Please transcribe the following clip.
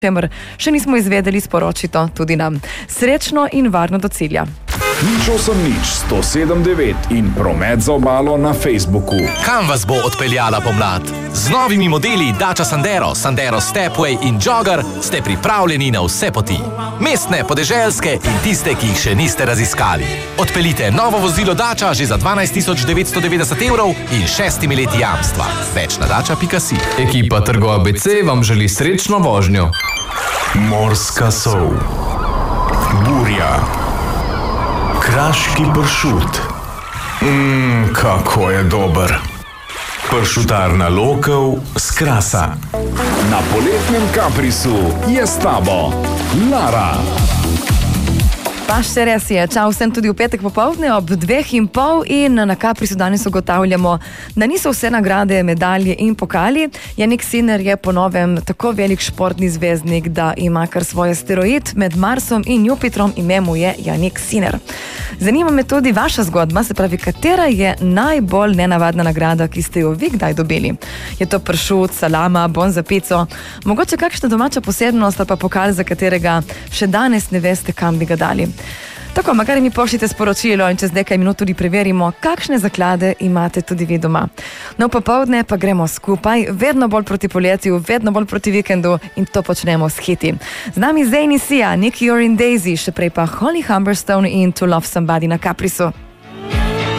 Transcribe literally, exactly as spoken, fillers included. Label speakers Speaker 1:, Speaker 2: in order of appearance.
Speaker 1: čemer še nismo izvedeli, sporočito tudi nam. Srečno in varno do cilja.
Speaker 2: Nič osem nič sto sedem devet in promet za obalo na Facebooku.
Speaker 3: Kam vas bo odpeljala pomlad? Z novimi modeli Dacia Sandero, Sandero Stepway in Jogger ste pripravljeni na vse poti. Mestne, podeželske in tiste, ki jih še niste raziskali. Odpeljite novo vozilo Dacia že za dvanajst tisoč devetsto devetdeset evrov in šestimi leti jamstva. Več na dacia pika si.
Speaker 4: Ekipa Trgo A B C vam želi srečno vožnjo.
Speaker 5: Morska sol. Burja. Kraški pršut. Mmm, kako je dober. Pršutarna Lokev s Krasa.
Speaker 2: Na poletnem Kaprisu je s tabo Lara.
Speaker 1: Pa še res je, čau vsem tudi v petek popoldne ob dveh in pol in na Kaprisu danes ugotavljamo, da niso vse nagrade, medalje in pokali. Jannik Sinner je po novem tako velik športni zvezdnik, da ima kar svoj asteroid med Marsom in Jupitrom, ime mu je Jannik Sinner. Zanima me tudi vaša zgodba, se pravi, katera je najbolj nenavadna nagrada, ki ste jo vi kdaj dobili? Je to pršut, salama, bon za pico, mogoče kakšna domača posebnost ali pa pokal, za katerega še danes ne veste, kam bi ga dali? Tako, makar mi pošljite sporočilo in čez nekaj minut tudi preverimo, kakšne zaklade imate tudi vi doma. No, popoldne pa gremo skupaj, vedno bolj proti poletju, vedno bolj proti vikendu in to počnemo s hiti. Z nami Zayn in Sia, Nicky You're in Daisy, še prej pa Holly Humberstone in To Love Somebody na Kaprisu.